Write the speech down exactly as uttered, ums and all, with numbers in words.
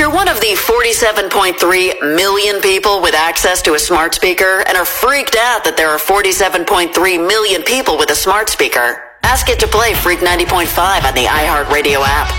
If you're one of the forty-seven point three million people with access to a smart speaker and are freaked out that there are forty-seven point three million people with a smart speaker, ask it to play Freak ninety point five on the iHeartRadio app.